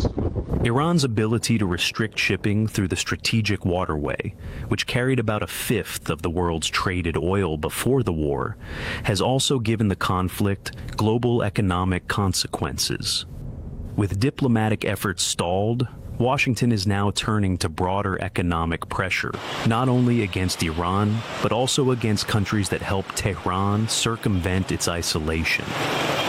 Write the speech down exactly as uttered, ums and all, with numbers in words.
Iran's ability to restrict shipping through the Strategic Waterway, which carried about a fifth of the world's traded oil before the war, has also given the conflict global economic consequences. With diplomatic efforts stalled, Washington is now turning to broader economic pressure, not only against Iran, but also against countries that help Tehran circumvent its isolation.